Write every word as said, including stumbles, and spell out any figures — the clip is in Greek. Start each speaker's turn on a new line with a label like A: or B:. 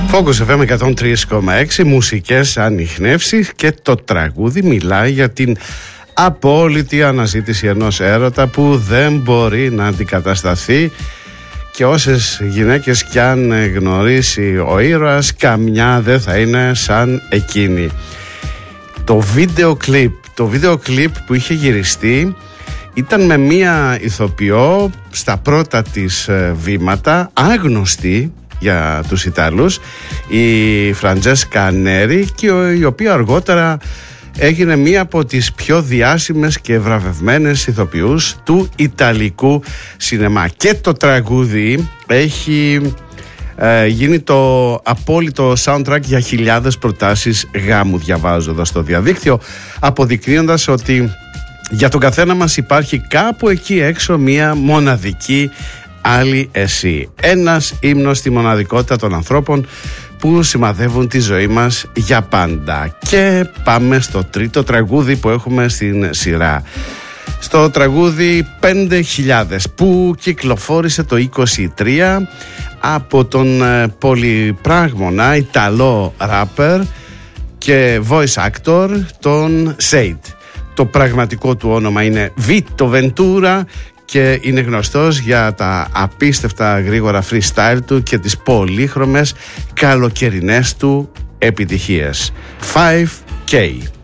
A: Focus εφ εμ εκατόν τρία κόμμα έξι, μουσικές ανιχνεύσεις, και το τραγούδι μιλάει για την απόλυτη αναζήτηση ενός έρωτα που δεν μπορεί να αντικατασταθεί, και όσες γυναίκες κι αν γνωρίσει ο ήρωας, καμιά δεν θα είναι σαν εκείνη. Το βίντεο κλιπ, το βίντεο κλιπ που είχε γυριστεί ήταν με μία ηθοποιό στα πρώτα της βήματα, άγνωστη για τους Ιταλούς, η Φραντζέσκα Νέρη, και η οποία αργότερα έγινε μία από τις πιο διάσημες και βραβευμένες ηθοποιούς του Ιταλικού σινεμά. Και το τραγούδι έχει ε, γίνει το απόλυτο soundtrack για χιλιάδες προτάσεις γάμου, διαβάζω εδώ στο διαδίκτυο, αποδεικνύοντας ότι για τον καθένα μας υπάρχει κάπου εκεί έξω μία μοναδική άλλη εσύ. Ένας ύμνος στη μοναδικότητα των ανθρώπων που σημαδεύουν τη ζωή μας για πάντα. Και πάμε στο τρίτο τραγούδι που έχουμε στην σειρά. Στο τραγούδι πέντε χιλιάδες, που κυκλοφόρησε το είκοσι τρία από τον πολυπράγμονα Ιταλό ράπερ και voice actor τον Σέιτ. Το πραγματικό του όνομα είναι Βίτο Βεντούρα και είναι γνωστός για τα απίστευτα γρήγορα freestyle του και τις πολύχρωμες καλοκαιρινές του επιτυχίες. φάιβ κέι